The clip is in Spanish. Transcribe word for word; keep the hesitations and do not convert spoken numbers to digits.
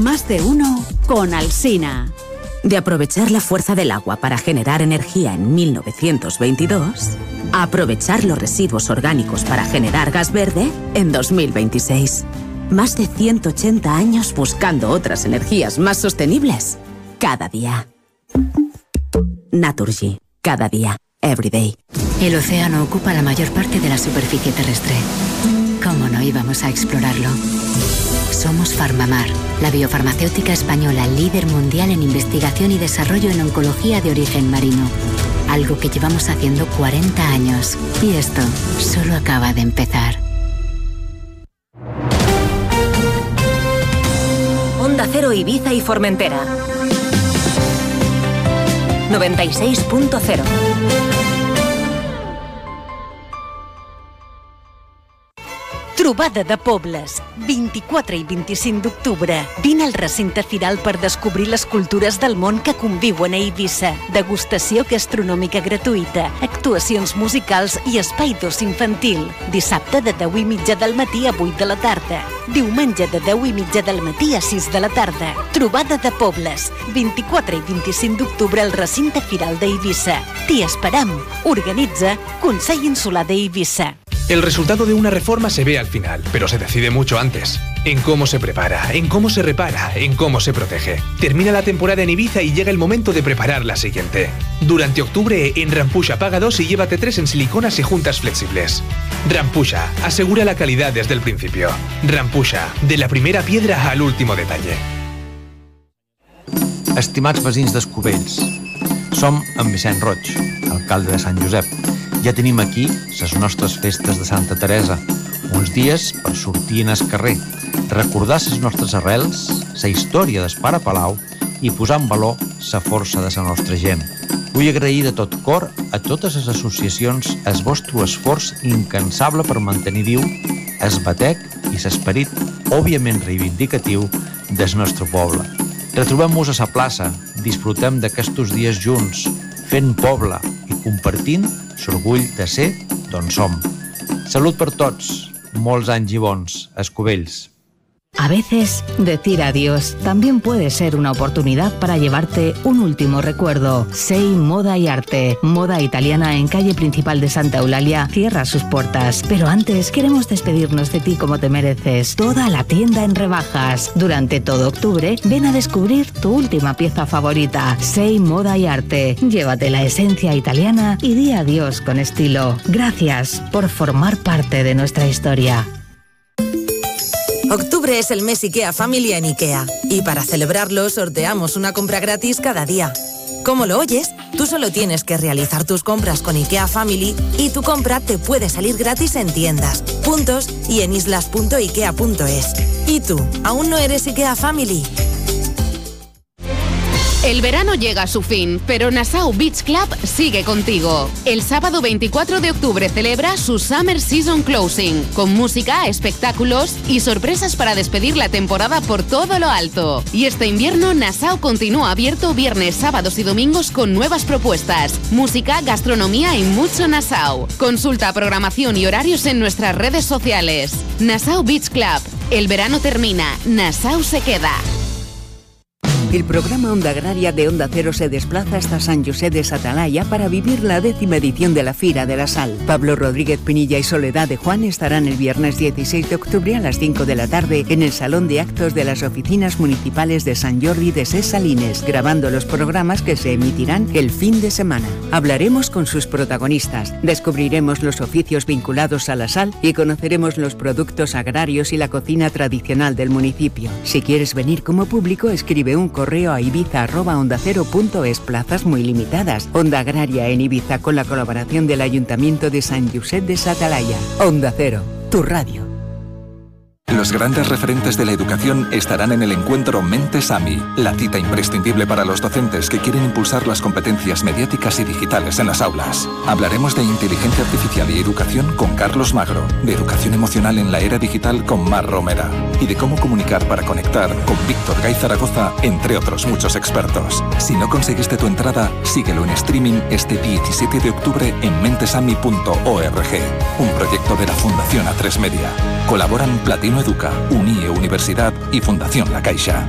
Más de uno con Alsina. De aprovechar la fuerza del agua para generar energía en mil novecientos veintidós, a aprovechar los residuos orgánicos para generar gas verde en dos mil veintiséis. Más de ciento ochenta años buscando otras energías más sostenibles. Cada día. Naturgy. Cada día. Every day. El océano ocupa la mayor parte de la superficie terrestre. ¿Cómo no íbamos a explorarlo? Somos Farmamar, la biofarmacéutica española líder mundial en investigación y desarrollo en oncología de origen marino. Algo que llevamos haciendo cuarenta años. Y esto solo acaba de empezar. Onda Cero Ibiza y Formentera. noventa y seis punto cero. Trobada de Pobles, vint-i-quatre i vint-i-cinc d'octubre. Vine al recinte firal per descobrir les cultures del món que conviuen a Eivissa. Degustació gastronòmica gratuïta, actuacions musicals i espai d'oci infantil. Dissabte de deu i mitja del matí a vuit de la tarda. Diumenge de deu i mitja del matí a sis de la tarda. Trobada de Pobles, vint-i-quatre i vint-i-cinc d'octubre al recinte firal d'Eivissa. T'hi esperam. Organitza Consell Insular d'Eivissa. El resultado de una reforma se ve al final, pero se decide mucho antes. En cómo se prepara, en cómo se repara, en cómo se protege. Termina la temporada en Ibiza y llega el momento de preparar la siguiente. Durante octubre, en Rampusha paga dos y llévate tres en siliconas y juntas flexibles. Rampusha, asegura la calidad desde el principio. Rampusha, de la primera piedra al último detalle. Estimats veïns d'Escovells, som en Vicent Roig, alcalde de Sant Josep. Ja tenim aquí les nostres festes de Santa Teresa, uns dies per sortir en el carrer, recordar les nostres arrels, la història del Pare Palau i posar en valor la força de la nostra gent. Vull agrair de tot cor a totes les associacions el vostre esforç incansable per mantenir viu el batec i l'esperit òbviament reivindicatiu del nostre poble. Retrobem-nos a la plaça, disfrutem d'aquests dies junts, fent poble i compartint l'orgull de ser d'on som. Salut per tots, molts anys i bons, Escovells. A veces, decir adiós también puede ser una oportunidad para llevarte un último recuerdo. Sei Moda y Arte, moda italiana en calle principal de Santa Eulalia, cierra sus puertas. Pero antes queremos despedirnos de ti como te mereces. Toda la tienda en rebajas. Durante todo octubre, ven a descubrir tu última pieza favorita. Sei Moda y Arte. Llévate la esencia italiana y di adiós con estilo. Gracias por formar parte de nuestra historia. Octubre es el mes IKEA Family en IKEA. Y para celebrarlo, sorteamos una compra gratis cada día. ¿Cómo lo oyes? Tú solo tienes que realizar tus compras con IKEA Family y tu compra te puede salir gratis en tiendas, puntos y en islas punto ikea punto es. ¿Y tú? ¿Aún no eres IKEA Family? El verano llega a su fin, pero Nassau Beach Club sigue contigo. El sábado veinticuatro de octubre celebra su Summer Season Closing, con música, espectáculos y sorpresas para despedir la temporada por todo lo alto. Y este invierno Nassau continúa abierto viernes, sábados y domingos con nuevas propuestas, música, gastronomía y mucho Nassau. Consulta programación y horarios en nuestras redes sociales. Nassau Beach Club. El verano termina, Nassau se queda. El programa Onda Agraria de Onda Cero se desplaza hasta San José de Satalaya para vivir la décima edición de la Fira de la Sal. Pablo Rodríguez Pinilla y Soledad de Juan estarán el viernes dieciséis de octubre a las cinco de la tarde en el Salón de Actos de las Oficinas Municipales de Sant Jordi de Ses Salines, grabando los programas que se emitirán el fin de semana. Hablaremos con sus protagonistas, descubriremos los oficios vinculados a la sal y conoceremos los productos agrarios y la cocina tradicional del municipio. Si quieres venir como público, escribe un correo correo a ibiza arroba onda cero punto es. Plazas muy limitadas. Onda Agraria en Ibiza con la colaboración del Ayuntamiento de Sant Josep de Satalaya. Onda Cero, tu radio. Los grandes referentes de la educación estarán en el encuentro Mentes AMI, la cita imprescindible para los docentes que quieren impulsar las competencias mediáticas y digitales en las aulas. Hablaremos de inteligencia artificial y educación con Carlos Magro, de educación emocional en la era digital con Mar Romera y de cómo comunicar para conectar con Víctor Gay Zaragoza, entre otros muchos expertos. Si no conseguiste tu entrada, síguelo en streaming este diecisiete de octubre en mentesami punto org, un proyecto de la Fundación A tres Media. Colaboran Platino Educa, Unie Universidad y Fundación La Caixa.